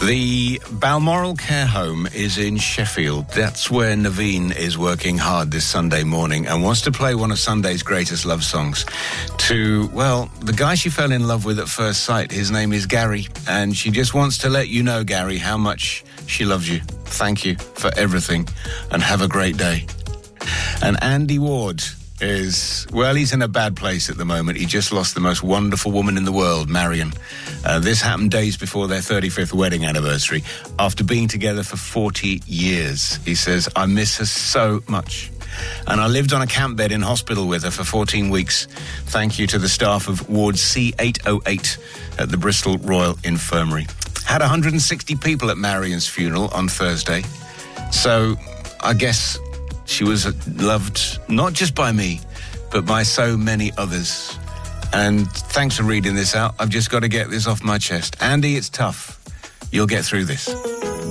The Balmoral Care Home is in Sheffield. That's where Naveen is working hard this Sunday morning and wants to play one of Sunday's greatest love songs to, well, the guy she fell in love with at first sight. His name is Gary, and she just wants to let you know, Gary, how much she loves you. Thank you for everything, and have a great day. And Andy Ward is, well, he's in a bad place at the moment. He just lost the most wonderful woman in the world, Marion. This happened days before their 35th wedding anniversary, after being together for 40 years. He says, I miss her so much. And I lived on a camp bed in hospital with her for 14 weeks. Thank you to the staff of Ward C808 at the Bristol Royal Infirmary. Had 160 people at Marion's funeral on Thursday. So I guess she was loved not just by me, but by so many others. And thanks for reading this out. I've just got to get this off my chest. Andy, it's tough. You'll get through this.